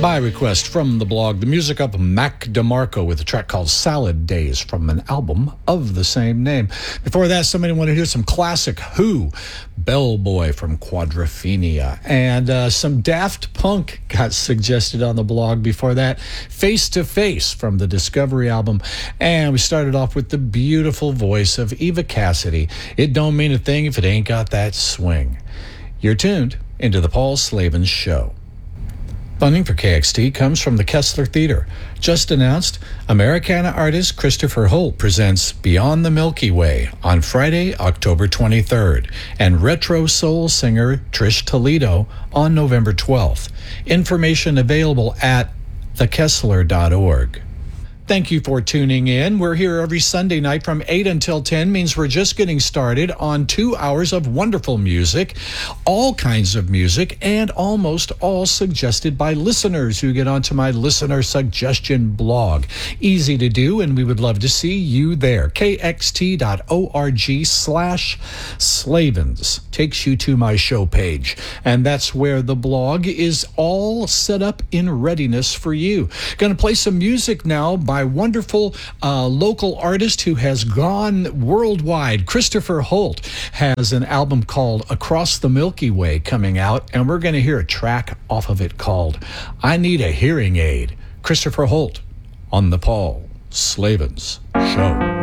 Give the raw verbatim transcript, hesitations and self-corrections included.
By request from the blog, the music of Mac DeMarco with a track called Salad Days from an album of the same name. Before that, somebody wanted to hear some classic Who, Bellboy from Quadrophenia, and uh, some Daft Punk got suggested on the blog. Before that, Face to Face from the Discovery album, and we started off with the beautiful voice of Eva Cassidy. It don't mean a thing if it ain't got that swing. You're tuned into the Paul Slavens Show. Funding for K X T comes from the Kessler Theater. Just announced, Americana artist Christopher Holt presents Beyond the Milky Way on Friday, October twenty-third, and retro soul singer Trish Toledo on November twelfth. Information available at the kessler dot org. Thank you for tuning in. We're here every Sunday night from eight until ten, means we're just getting started on two hours of wonderful music, all kinds of music, and almost all suggested by listeners who get onto my listener suggestion blog. Easy to do, and we would love to see you there. K X T dot org slash Slavens takes you to my show page, and that's where the blog is all set up in readiness for you. Going to play some music now by by wonderful uh, local artist who has gone worldwide. Christopher Holt has an album called Across the Milky Way coming out, and we're going to hear a track off of it called I Need a Hearing Aid. Christopher Holt on the Paul Slavens Show.